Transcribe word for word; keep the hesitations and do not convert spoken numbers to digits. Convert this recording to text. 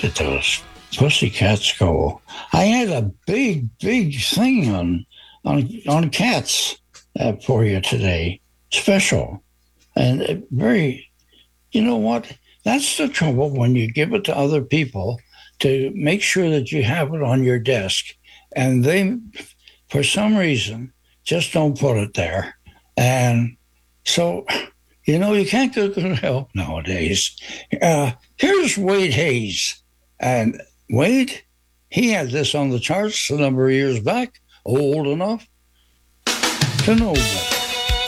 at those pussycats go. I had a big, big thing on on on cats uh, for you today, special and uh, very. You know what? That's the trouble when you give it to other people to make sure that you have it on your desk, and they, for some reason, just don't put it there, and so. You know, you can't get good help nowadays. Uh, here's Wade Hayes. And Wade, he had this on the charts a number of years back, old enough to know better.